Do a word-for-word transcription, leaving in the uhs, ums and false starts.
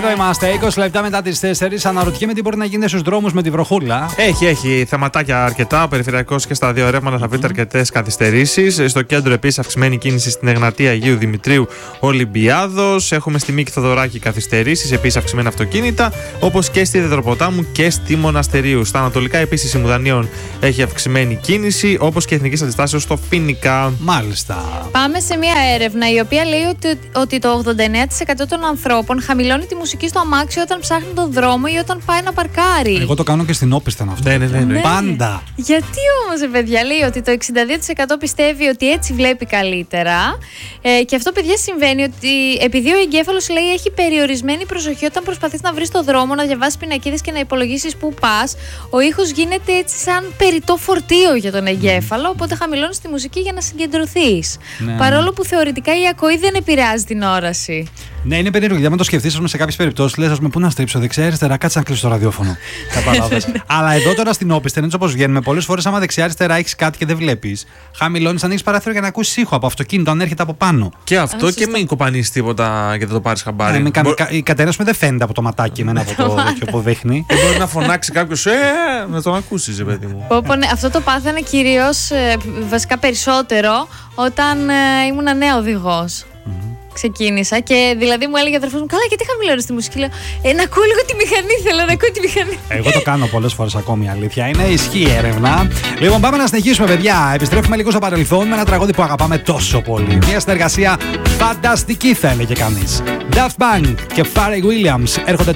Εδώ είμαστε, είκοσι λεπτά μετά τις τέσσερις. Αναρωτιέμαι τι μπορεί να γίνει στους δρόμους με τη βροχούλα. Έχει, έχει θεματάκια αρκετά. Ο περιφερειακός και στα δύο ρεύματα θα βρείτε mm-hmm. αρκετές καθυστερήσεις. Στο κέντρο επίσης αυξημένη κίνηση στην Εγνατία Αγίου Δημητρίου Ολυμπιάδος. Έχουμε στη Μίκη Θοδωράκη καθυστερήσεις, επίσης αυξημένα αυτοκίνητα. Όπως και στη Δεδροποτάμου και στη Μοναστερίου. Στα ανατολικά επίσης η Μουδανίων έχει αυξημένη κίνηση, όπως και Εθνικής Αντιστάσεως στο Φοίνικα. Μάλιστα. Πάμε σε μια έρευνα η οποία λέει ότι, ότι το ογδόντα εννέα τοις εκατό των ανθρώπων χαμηλώνει τη μουσική στο αμάξι όταν ψάχνει τον δρόμο ή όταν πάει να παρκάρει. Εγώ το κάνω και στην όπισθεν αυτό. Ναι, ναι, ναι, ναι. Πάντα. Γιατί όμως, ε, παιδιά, λέει ότι το εξήντα δύο τοις εκατό πιστεύει ότι έτσι βλέπει καλύτερα. Ε, και αυτό, παιδιά, συμβαίνει ότι επειδή ο εγκέφαλος, λέει, έχει περιορισμένη προσοχή όταν προσπαθείς να βρεις το δρόμο, να διαβάσεις πινακίδες και να υπολογίσεις πού πας, ο ήχος γίνεται έτσι σαν περιττό φορτίο για τον εγκέφαλο. Οπότε χαμηλώνεις τη μουσική για να συγκεντρωθείς. Ναι. Παρόλο που θεωρητικά η ακοή δεν επηρεάζει την όραση. Ναι, είναι περίεργο. Γιατί αν το σκεφτείς, ας πούμε, σε κάποιες περιπτώσεις, λες, ας πούμε, πού να στρίψω, δεξιά-αριστερά, κάτσε να κλείσω το ραδιόφωνο. Κατάλαβες. Αλλά εδώ τώρα στην όπισθεν, έτσι όπως βγαίνουμε, πολλές φορές, άμα δεξιά-αριστερά έχεις κάτι και δεν βλέπεις, χαμηλώνεις, ανοίγεις παράθυρο για να ακούσεις ήχο από αυτοκίνητο, αν έρχεται από πάνω. Και αυτό, και μην κοπανίσεις τίποτα και δεν το πάρεις χαμπάρι. Ναι, Μπο... Η Κατερίνα δεν φαίνεται από το ματάκι εμένα από το τέτοιο που δείχνει. Δεν μπορεί να φωνάξει κάποιος, ε, να τον ακούσεις, παιδί μου. Πω, ναι, αυτό το πάθανε κυρίως, βασικά περισσότερο, όταν ε, ήμουν νέα οδηγός. Mm-hmm. Ξεκίνησα και δηλαδή μου έλεγε ο αδερφός μου, καλά, γιατί χαμηλώνεις τη μουσική? Λέω, ε, να ακούω λίγο τη μηχανή, θέλω να ακούω τη μηχανή. Εγώ το κάνω πολλές φορές ακόμη, αλήθεια είναι, ισχύει η έρευνα. Λοιπόν, πάμε να συνεχίσουμε, παιδιά. Επιστρέφουμε λίγο στο παρελθόν με ένα τραγούδι που αγαπάμε τόσο πολύ. Μια συνεργασία φανταστική, θα έλεγε κανείς. Daft Punk και Pharrell Williams έρχονται